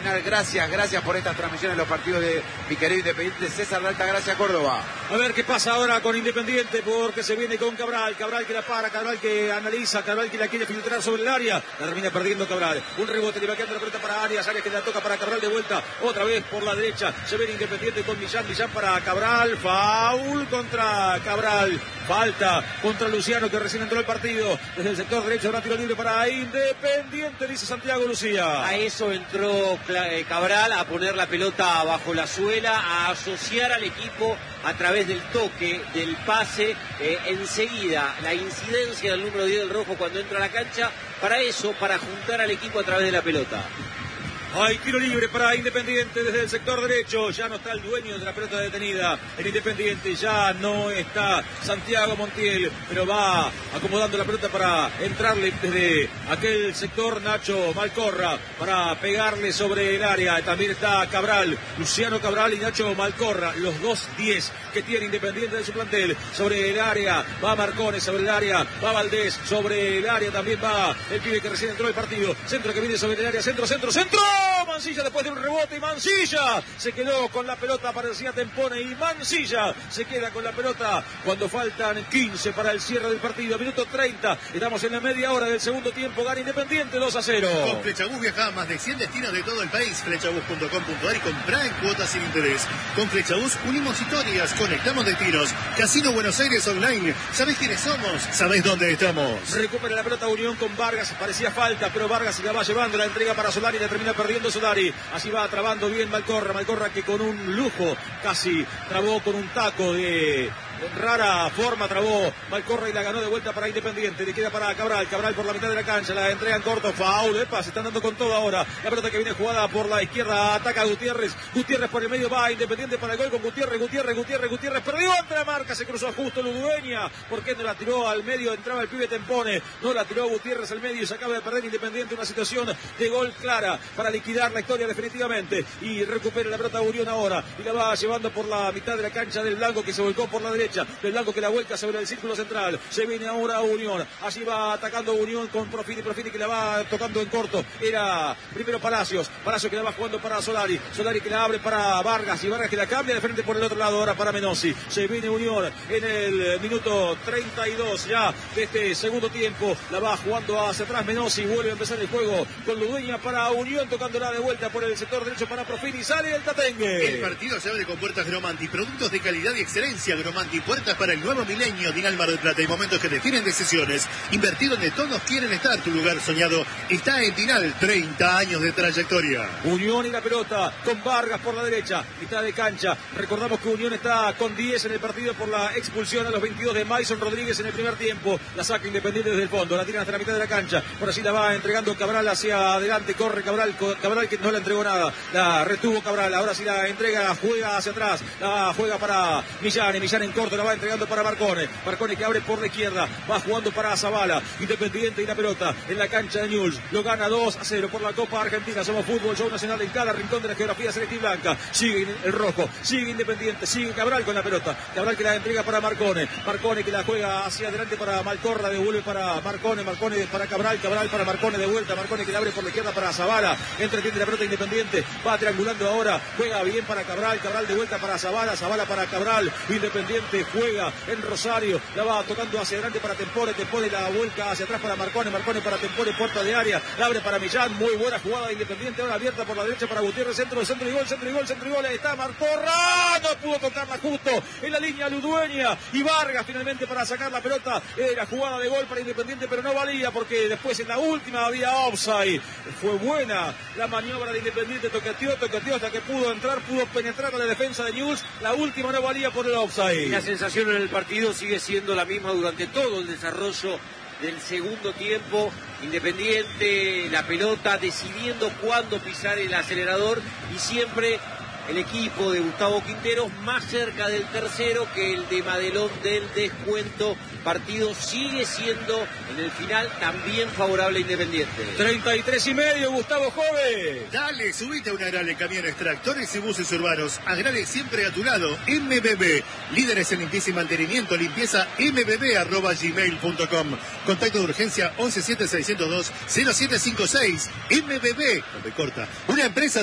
terminar. Gracias por estas transmisiones de los partidos de mi querido Independiente. César de Altagracia, Córdoba. A ver qué pasa ahora con Independiente, porque se viene con Cabral que la para, Cabral que analiza, Cabral que la quiere filtrar sobre el área, la termina perdiendo Cabral. Un rebote, le va quedando la pelota para Arias que la toca para Cabral de vuelta, otra vez por la derecha. Se viene Independiente con Millán para Cabral, foul contra Cabral, falta contra Luciano que recién entró al partido. Desde el sector derecho habrá tiro libre para Independiente, dice Santiago Lucía. A eso entró Cabral, a poner la pelota bajo la suela, a asociar al equipo a través del toque, del pase, enseguida la incidencia del número 10 del rojo cuando entra a la cancha, para eso, para juntar al equipo a través de la pelota. Hay tiro libre para Independiente desde el sector derecho. Ya no está el dueño de la pelota detenida. En Independiente ya no está Santiago Montiel, pero va acomodando la pelota para entrarle desde aquel sector Nacho Malcorra para pegarle sobre el área. También está Cabral, Luciano Cabral y Nacho Malcorra, los dos 10 que tiene Independiente de su plantel. Sobre el área va Marcone, sobre el área va Valdés, sobre el área también va el pibe que recién entró al partido. Centro que viene sobre el área, centro. Mancilla después de un rebote y Mancilla se quedó con la pelota, aparecía Tempone y Mancilla se queda con la pelota cuando faltan 15 para el cierre del partido, minuto 30, estamos en la media hora del segundo tiempo, gana Independiente 2-0. Con Flechabús viaja a más de 100 destinos de todo el país. Flechabús.com.ar y comprá en cuotas sin interés. Con Flechabús unimos historias, conectamos destinos. Casino Buenos Aires Online. ¿Sabés quiénes somos? ¿Sabés dónde estamos? Recupera la pelota Unión con Vargas, parecía falta, pero Vargas se la va llevando, la entrega para Solari, la termina perdiendo Solari, así va trabando bien Malcorra que con un lujo casi trabó con un taco de rara forma, trabó Malcorra y la ganó de vuelta para Independiente. Le queda para Cabral por la mitad de la cancha, la entrega en corto, foul, se están dando con todo ahora. La pelota que viene jugada por la izquierda, ataca Gutiérrez por el medio, va Independiente para el gol con Gutiérrez, perdió ante la marca, se cruzó justo Ludueña, porque no la tiró al medio, entraba el pibe Tempone, no la tiró Gutiérrez al medio y se acaba de perder Independiente, una situación de gol clara para liquidar la historia definitivamente, y recupera la pelota Unión ahora, y la va llevando por la mitad de la cancha del Blanco que se volcó por la derecha, del Blanco que la vuelca sobre el círculo central, se viene ahora Unión, así va atacando Unión con Profini que la va tocando en corto, era primero Palacios que la va jugando para Solari que la abre para Vargas, y Vargas que la cambia de frente por el otro lado ahora para Menossi. Se viene Unión en el minuto 32 ya de este segundo tiempo, la va jugando hacia atrás Menossi, vuelve a empezar el juego con Ludueña para Unión, tocándola de vuelta por el sector derecho para Profini, sale el Tatengue. El partido se abre con puertas Gromanti, productos de calidad y excelencia. Gromanti, puertas para el nuevo milenio. Dinal Mar del Plata, y momentos que definen decisiones. Invertir donde todos quieren estar. Tu lugar soñado está en Dinal, 30 años de trayectoria. Unión y la pelota con Vargas por la derecha, mitad de cancha. Recordamos que Unión está con 10 en el partido por la expulsión a los 22 de Maison Rodríguez en el primer tiempo. La saca Independiente desde el fondo, la tiran hasta la mitad de la cancha. Por así la va entregando Cabral hacia adelante, corre Cabral que no le entregó nada, la retuvo Cabral, ahora sí la entrega, juega hacia atrás, la juega para Millán en corto, la va entregando para Marcone que abre por la izquierda, va jugando para Zavala. Independiente y la pelota en la cancha de Newell's, lo gana 2-0 por la Copa Argentina. Somos Fútbol Show Nacional en cada rincón de la geografía celeste y blanca. Sigue el rojo, sigue Independiente, sigue Cabral con la pelota, Cabral que la entrega para Marcone que la juega hacia adelante para Malcorra, devuelve para Marcone para Cabral para Marcone de vuelta, Marcone que la abre por la izquierda para Zavala, entretiene la pelota Independiente, va triangulando ahora, juega bien para Cabral de vuelta para Zavala para Cabral, Independiente juega en Rosario, la va tocando hacia adelante para Tempone la vuelca hacia atrás para Marcone para Tempone, puerta de área, la abre para Millán, muy buena jugada de Independiente, ahora abierta por la derecha para Gutiérrez, centro y gol, ahí está Marcorra, no pudo tocarla justo en la línea Ludueña, y Vargas finalmente para sacar la pelota, era jugada de gol para Independiente, pero no valía porque después en la última había offside. Fue buena la maniobra de Independiente, toqueteó hasta que pudo penetrar a la defensa de Newell's, la última no valía por el offside. La sensación en el partido sigue siendo la misma durante todo el desarrollo del segundo tiempo. Independiente, la pelota, decidiendo cuándo pisar el acelerador, y siempre el equipo de Gustavo Quinteros más cerca del tercero que el de Madelón del descuento. Partido sigue siendo en el final también favorable a Independiente. 33,5, Gustavo Jove. Dale, subite a una Agrale, camiones, tractores y buses urbanos. Agrale siempre a tu lado. MBB, líderes en limpieza y mantenimiento, limpieza mbb@gmail.com. Contacto de urgencia 117602-0756. MBB, no te corta. Una empresa